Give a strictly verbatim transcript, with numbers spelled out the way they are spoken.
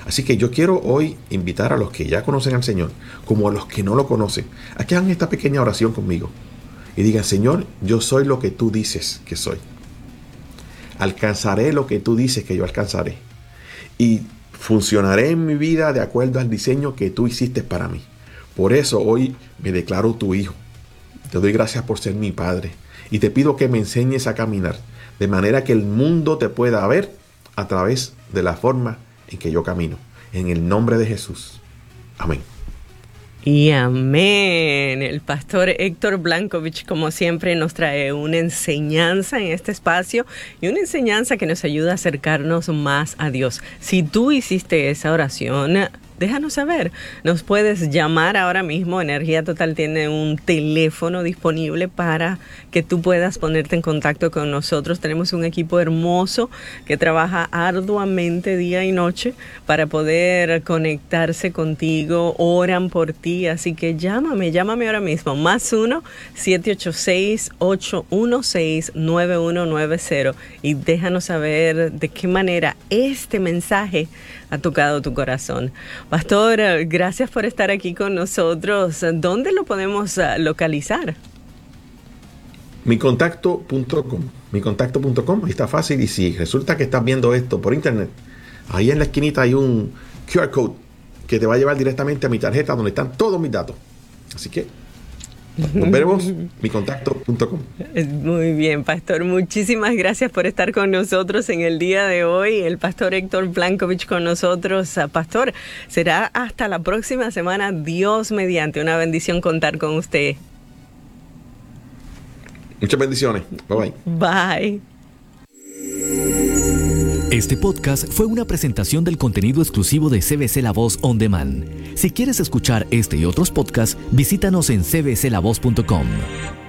Así que yo quiero hoy invitar a los que ya conocen al Señor, como a los que no lo conocen, a que hagan esta pequeña oración conmigo y digan: Señor, yo soy lo que tú dices que soy. Alcanzaré lo que tú dices que yo alcanzaré. Y funcionaré en mi vida de acuerdo al diseño que tú hiciste para mí. Por eso hoy me declaro tu hijo. Te doy gracias por ser mi padre. Y te pido que me enseñes a caminar, de manera que el mundo te pueda ver a través de la forma en que yo camino. En el nombre de Jesús. Amén. Y amén. El pastor Héctor Blankovich, como siempre, nos trae una enseñanza en este espacio y una enseñanza que nos ayuda a acercarnos más a Dios. Si tú hiciste esa oración, déjanos saber. Nos puedes llamar ahora mismo. Energía Total tiene un teléfono disponible para que tú puedas ponerte en contacto con nosotros. Tenemos un equipo hermoso que trabaja arduamente día y noche para poder conectarse contigo. Oran por ti, así que llámame, llámame ahora mismo. Más uno, siete ocho seis, ocho uno seis, nueve uno nueve cero y déjanos saber de qué manera este mensaje ha tocado tu corazón. Pastor, gracias por estar aquí con nosotros. ¿Dónde lo podemos localizar? mi contacto punto com. mi contacto punto com, ahí está fácil. Y si resulta que estás viendo esto por internet, ahí en la esquinita hay un Q R code que te va a llevar directamente a mi tarjeta donde están todos mis datos. Así que nos veremos, mi contacto punto com. Muy bien, pastor. Muchísimas gracias por estar con nosotros en el día de hoy. El pastor Héctor Blankovich con nosotros. Pastor, será hasta la próxima semana. Dios mediante. Una bendición contar con usted. Muchas bendiciones. Bye bye. Bye. Este podcast fue una presentación del contenido exclusivo de C B C La Voz On Demand. Si quieres escuchar este y otros podcasts, visítanos en c b c la voz punto com.